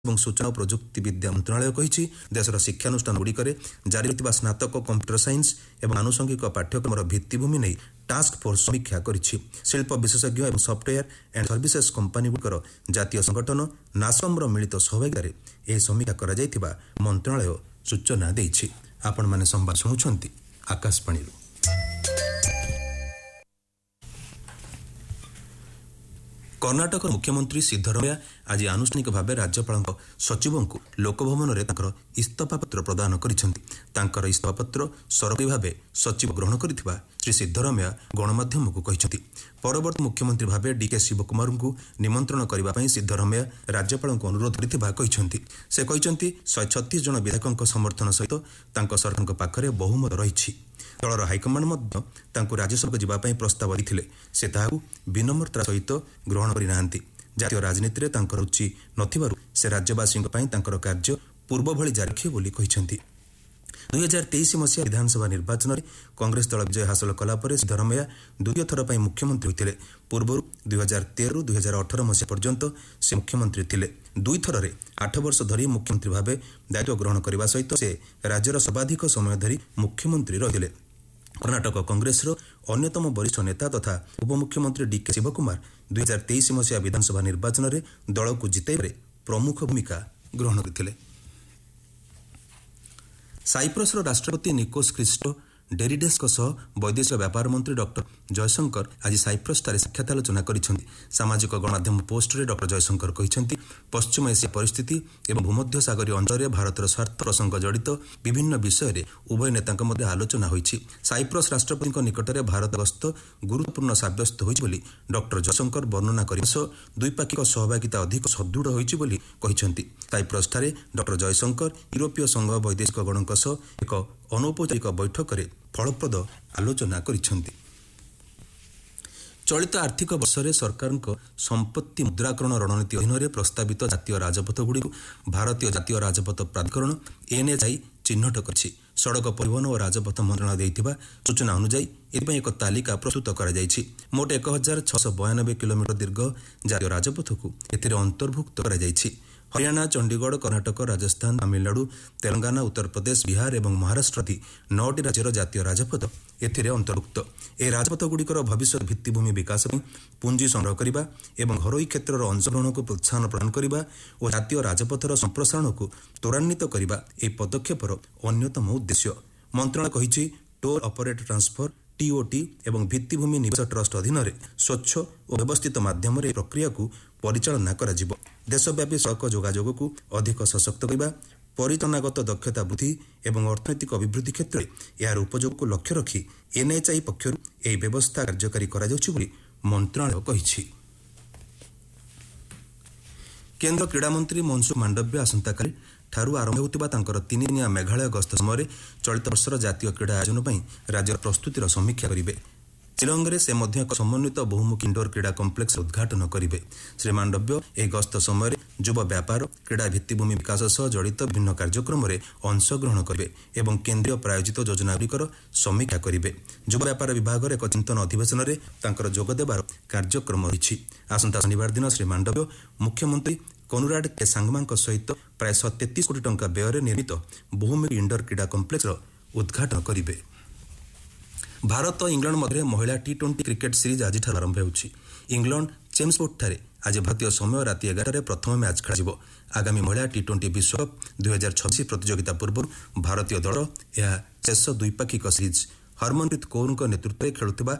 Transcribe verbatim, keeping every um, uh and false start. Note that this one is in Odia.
ଏବଂ ସୂଚନା ଓ ପ୍ରଯୁକ୍ତି ବିଦ୍ୟା ମନ୍ତ୍ରଣାଳୟ କହିଛି ଦେଶର ଶିକ୍ଷାନୁଷ୍ଠାନଗୁଡ଼ିକରେ ଜାରି ରହିଥିବା ସ୍ନାତକ କମ୍ପ୍ୟୁଟର ସାଇନ୍ସ ଏବଂ ଆନୁଷଙ୍ଗିକ ପାଠ୍ୟକ୍ରମର ଭିତ୍ତିଭୂମି ନେଇ ଟାସ୍କ ଫୋର୍ସ ସମୀକ୍ଷା କରିଛି। ଶିଳ୍ପ ବିଶେଷଜ୍ଞ ଏବଂ ସଫ୍ଟୱେୟାର ଆଣ୍ଡ ସର୍ଭିସେସ୍ କମ୍ପାନୀଗୁଡ଼ିକର ଜାତୀୟ ସଂଗଠନ ନାସମ୍ର ମିଳିତ ସହଭାଗିତାରେ ଏହି ସମୀକ୍ଷା କରାଯାଇଥିବା ମନ୍ତ୍ରଣାଳୟ ସୂଚନା ଦେଇଛି। ଆପଣମାନେ ସମ୍ବାଦ ଶୁଣୁଛନ୍ତି ଆକାଶବାଣୀରୁ। କର୍ଣ୍ଣାଟକର ମୁଖ୍ୟମନ୍ତ୍ରୀ ସିଦ୍ଧରମୟା ଆଜି ଆନୁଷ୍ଠାନିକ ଭାବେ ରାଜ୍ୟପାଳଙ୍କ ସଚିବଙ୍କୁ ଲୋକଭବନରେ ତାଙ୍କର ଇସ୍ତଫାପତ୍ର ପ୍ରଦାନ କରିଛନ୍ତି। ତାଙ୍କର ଇସ୍ତଫାପତ୍ର ସରକାରୀ ଭାବେ ସଚିବ ଗ୍ରହଣ କରିଥିବା ଶ୍ରୀ ସିଦ୍ଧରମୟା ଗଣମାଧ୍ୟମକୁ କହିଛନ୍ତି। ପରବର୍ତ୍ତୀ ମୁଖ୍ୟମନ୍ତ୍ରୀ ଭାବେ ଡିକେ ଶିବକୁମାରଙ୍କୁ ନିମନ୍ତ୍ରଣ କରିବା ପାଇଁ ସିଦ୍ଧରମୟା ରାଜ୍ୟପାଳଙ୍କୁ ଅନୁରୋଧ କରିଥିବା କହିଛନ୍ତି। ସେ କହିଛନ୍ତି ଶହେ ଛତିଶ ଜଣ ବିଧାୟକଙ୍କ ସମର୍ଥନ ସହିତ ତାଙ୍କ ସରକାରଙ୍କ ପାଖରେ ବହୁମତ ରହିଛି। ଦଳର ହାଇକମାଣ୍ଡ ମଧ୍ୟ ତାଙ୍କୁ ରାଜ୍ୟସଭାକୁ ଯିବା ପାଇଁ ପ୍ରସ୍ତାବ ଦେଇଥିଲେ। ସେ ତାହାକୁ ବିନମ୍ରତାର ସହିତ ଗ୍ରହଣ କରିନାହାନ୍ତି। ଜାତୀୟ ରାଜନୀତିରେ ତାଙ୍କର ରୁଚି ନଥିବାରୁ ସେ ରାଜ୍ୟବାସୀଙ୍କ ପାଇଁ ତାଙ୍କର କାର୍ଯ୍ୟ ପୂର୍ବ ଭଳି ଜାରି ରଖିବେ ବୋଲି କହିଛନ୍ତି। ଦୁଇ ହଜାର ତେଇଶ ମସିହା ବିଧାନସଭା ନିର୍ବାଚନରେ କଂଗ୍ରେସ ଦଳ ବିଜୟ ହାସଲ କଲା ପରେ ସିଦ୍ଧରମୟା ଦ୍ୱିତୀୟ ଥର ପାଇଁ ମୁଖ୍ୟମନ୍ତ୍ରୀ ହୋଇଥିଲେ। ପୂର୍ବରୁ ଦୁଇ ହଜାର ତେରରୁ ଦୁଇ ହଜାର ଅଠର ମସିହା ପର୍ଯ୍ୟନ୍ତ ସେ ମୁଖ୍ୟମନ୍ତ୍ରୀ ଥିଲେ। ଦୁଇ ଥରରେ ଆଠ ବର୍ଷ ଧରି ମୁଖ୍ୟମନ୍ତ୍ରୀ ଭାବେ ଦାୟିତ୍ୱ ଗ୍ରହଣ କରିବା ସହିତ ସେ ରାଜ୍ୟର ସର୍ବାଧିକ ସମୟ ଧରି ମୁଖ୍ୟମନ୍ତ୍ରୀ ରହିଥିଲେ। କର୍ଣ୍ଣାଟକ କଂଗ୍ରେସର ଅନ୍ୟତମ ବରିଷ୍ଠ ନେତା ତଥା ଉପମୁଖ୍ୟମନ୍ତ୍ରୀ ଡିକେ ଶିବକୁମାର ଦୁଇ ହଜାର ତେଇଶ ମସିହା ବିଧାନସଭା ନିର୍ବାଚନରେ ଦଳକୁ ଜିତାଇବାରେ ପ୍ରମୁଖ ଭୂମିକା ଗ୍ରହଣ କରିଥିଲେ। ସାଇପ୍ରସର ରାଷ୍ଟ୍ରପତି ନିକୋସ୍ ଖ୍ରୀଷ୍ଟୋ ଡେରିଡେସ୍ଙ୍କ ସହ ବୈଦେଶିକ ବ୍ୟାପାର ମନ୍ତ୍ରୀ ଡକ୍ଟର ଜୟଶଙ୍କର ଆଜି ସାଇପ୍ରସଠାରେ ସାକ୍ଷାତ ଆଲୋଚନା କରିଛନ୍ତି। ସାମାଜିକ ଗଣମାଧ୍ୟମ ପୋଷ୍ଟରେ ଡକ୍ଟର ଜୟଶଙ୍କର କହିଛନ୍ତି ପଶ୍ଚିମ ଏସିଆ ପରିସ୍ଥିତି ଏବଂ ଭୂମଧ୍ୟ ସାଗରୀୟ ଅଞ୍ଚଳରେ ଭାରତର ସ୍ୱାର୍ଥ ପ୍ରସଙ୍ଗ ଜଡ଼ିତ ବିଭିନ୍ନ ବିଷୟରେ ଉଭୟ ନେତାଙ୍କ ମଧ୍ୟରେ ଆଲୋଚନା ହୋଇଛି। ସାଇପ୍ରସ ରାଷ୍ଟ୍ରପତିଙ୍କ ନିକଟରେ ଭାରତ ଗସ୍ତ ଗୁରୁତ୍ୱପୂର୍ଣ୍ଣ ସାବ୍ୟସ୍ତ ହୋଇଛି ବୋଲି ଡକ୍ଟର ଜୟଶଙ୍କର ବର୍ଣ୍ଣନା କରିବା ସହ ଦ୍ୱିପାକ୍ଷିକ ସହଭାଗିତା ଅଧିକ ସୁଦୃଢ଼ ହୋଇଛି ବୋଲି କହିଛନ୍ତି। ସାଇପ୍ରସଠାରେ ଡକ୍ଟର ଜୟଶଙ୍କର ୟୁରୋପୀୟ ସଂଘ ବୈଦେଶିକ ଗଣଙ୍କ ସହ ଏକ ଅନୌପଚାରିକ ବୈଠକରେ ଫଳପ୍ରଦ ଆଲୋଚନା କରିଛନ୍ତି। ଚଳିତ ଆର୍ଥିକ ବର୍ଷରେ ସରକାରଙ୍କ ସମ୍ପତ୍ତି ମୁଦ୍ରାକରଣ ରଣନୀତି ଅଧୀନରେ ପ୍ରସ୍ତାବିତ ଜାତୀୟ ରାଜପଥଗୁଡ଼ିକୁ ଭାରତୀୟ ଜାତୀୟ ରାଜପଥ ପ୍ରାଧିକରଣ ଏନ୍ଏଚ୍ଆଇ ଚିହ୍ନଟ କରିଛି। ସଡ଼କ ପରିବହନ ଓ ରାଜପଥ ମନ୍ତ୍ରଣାଳୟ ଦେଇଥିବା ସୂଚନା ଅନୁଯାୟୀ ଏଥିପାଇଁ ଏକ ତାଲିକା ପ୍ରସ୍ତୁତ କରାଯାଇଛି। ମୋଟ ଏକ ହଜାର ଛଅଶହ ବୟାନବେ କିଲୋମିଟର ଦୀର୍ଘ ଜାତୀୟ ରାଜପଥକୁ ଏଥିରେ ଅନ୍ତର୍ଭୁକ୍ତ କରାଯାଇଛି। ହରିୟାଣା, ଚଣ୍ଡିଗଡ଼, କର୍ଣ୍ଣାଟକ, ରାଜସ୍ଥାନ, ତାମିଲନାଡୁ, ତେଲଙ୍ଗାନା, ଉତ୍ତରପ୍ରଦେଶ, ବିହାର ଏବଂ ମହାରାଷ୍ଟ୍ର ଆଦି ନଅଟି ରାଜ୍ୟର ଜାତୀୟ ରାଜପଥ ଏଥିରେ ଅନ୍ତର୍ଭୁକ୍ତ। ଏହି ରାଜପଥଗୁଡ଼ିକର ଭବିଷ୍ୟତ ଭିତ୍ତିଭୂମି ବିକାଶ ପାଇଁ ପୁଞ୍ଜି ସଂଗ୍ରହ କରିବା ଏବଂ ଘରୋଇ କ୍ଷେତ୍ରର ଅଂଶଗ୍ରହଣକୁ ପ୍ରୋତ୍ସାହନ ପ୍ରଦାନ କରିବା ଓ ଜାତୀୟ ରାଜପଥର ସମ୍ପ୍ରସାରଣକୁ ତ୍ୱରାନ୍ୱିତ କରିବା ଏହି ପଦକ୍ଷେପର ଅନ୍ୟତମ ଉଦ୍ଦେଶ୍ୟ। ମନ୍ତ୍ରଣାଳୟ କହିଛି ଟୋଲ୍ ଅପରେଟର ଟ୍ରାନ୍ସଫର ଟିଓଟି ଏବଂ ଭିତ୍ତିଭୂମି ନିବେଶ ଟ୍ରଷ୍ଟ ଅଧୀନରେ ସ୍ୱଚ୍ଛ ଓ ବ୍ୟବସ୍ଥିତ ମାଧ୍ୟମରେ ଏହି ପ୍ରକ୍ରିୟାକୁ ପରିଚାଳନା କରାଯିବ। ଦେଶବ୍ୟାପୀ ସଡ଼କ ଯୋଗାଯୋଗକୁ ଅଧିକ ସଶକ୍ତ କରିବା, ପରିଚାଳନାଗତ ଦକ୍ଷତା ବୃଦ୍ଧି ଏବଂ ଅର୍ଥନୈତିକ ଅଭିବୃଦ୍ଧି କ୍ଷେତ୍ରରେ ଏହାର ଉପଯୋଗକୁ ଲକ୍ଷ୍ୟ ରଖି ଏନ୍ଏଚ୍ଆଇ ପକ୍ଷରୁ ଏହି ବ୍ୟବସ୍ଥା କାର୍ଯ୍ୟକାରୀ କରାଯାଉଛି ବୋଲି ମନ୍ତ୍ରଣାଳୟ କହିଛି। କେନ୍ଦ୍ର କ୍ରୀଡ଼ାମନ୍ତ୍ରୀ ମନସୁଖ ମାଣ୍ଡବ୍ୟ ଆସନ୍ତାକାଲି ଠାରୁ ଆରମ୍ଭ ହେଉଥିବା ତାଙ୍କର ତିନିଦିନିଆ ମେଘାଳୟ ଗସ୍ତ ସମୟରେ ଚଳିତ ବର୍ଷର ଜାତୀୟ କ୍ରୀଡ଼ା ଆୟୋଜନ ପାଇଁ ରାଜ୍ୟର ପ୍ରସ୍ତୁତିର ସମୀକ୍ଷା କରିବେ। ଶିଲଂରେ ସେ ମଧ୍ୟ ଏକ ସମନ୍ୱିତ ବହୁମୁଖୀ ଇଣ୍ଡୋର କ୍ରୀଡ଼ା କମ୍ପ୍ଲେକ୍ସର ଉଦ୍ଘାଟନ କରିବେ। ଶ୍ରୀ ମାଣ୍ଡବ୍ୟ ଏହି ଗସ୍ତ ସମୟରେ ଯୁବ ବ୍ୟାପାର, କ୍ରୀଡ଼ା ଭିତ୍ତିଭୂମି ବିକାଶ ସହ ଜଡ଼ିତ ବିଭିନ୍ନ କାର୍ଯ୍ୟକ୍ରମରେ ଅଂଶଗ୍ରହଣ କରିବେ ଏବଂ କେନ୍ଦ୍ରୀୟ ପ୍ରାୟୋଜିତ ଯୋଜନାଗୁଡ଼ିକର ସମୀକ୍ଷା କରିବେ। ଯୁବ ବ୍ୟାପାର ବିଭାଗର ଏକ ଚିନ୍ତନ ଅଧିବେଶନରେ ତାଙ୍କର ଯୋଗ ଦେବାର କାର୍ଯ୍ୟକ୍ରମ ରହିଛି। ଆସନ୍ତା ଶନିବାର ଦିନ ଶ୍ରୀ ମାଣ୍ଡବ୍ୟ ମୁଖ୍ୟମନ୍ତ୍ରୀ କନୁରାଡ୍ କେ ସାଙ୍ଗମାଙ୍କ ସହିତ ପ୍ରାୟ ତେତିଶ କୋଟି ଟଙ୍କା ବ୍ୟୟରେ ନିର୍ମିତ ବହୁମୁଖୀ ଇଣ୍ଡୋର କ୍ରୀଡ଼ା କମ୍ପ୍ଲେକ୍ସର ଉଦ୍ଘାଟନ କରିବେ। ଭାରତ ଇଂଲଣ୍ଡ ମଧ୍ୟରେ ମହିଳା ଟି ଟ୍ୱେଣ୍ଟି କ୍ରିକେଟ୍ ସିରିଜ୍ ଆଜିଠାରୁ ଆରମ୍ଭ ହେଉଛି। ଇଂଲଣ୍ଡ ଚେମ୍ସପୋର୍ଟଠାରେ ଆଜି ଭାରତୀୟ ସମୟ ରାତି ଏଗାରଟାରେ ପ୍ରଥମ ମ୍ୟାଚ୍ ଖେଳାଯିବ। ଆଗାମୀ ମହିଳା ଟି ଟ୍ୱେଣ୍ଟି ବିଶ୍ୱକପ୍ ଦୁଇ ହଜାର ଛବିଶ ପ୍ରତିଯୋଗିତା ପୂର୍ବରୁ ଭାରତୀୟ ଦଳ ଏହା ଶେଷ ଦ୍ୱିପାକ୍ଷିକ ସିରିଜ୍। ହରମନପ୍ରୀତ କୌରଙ୍କ ନେତୃତ୍ୱରେ ଖେଳୁଥିବା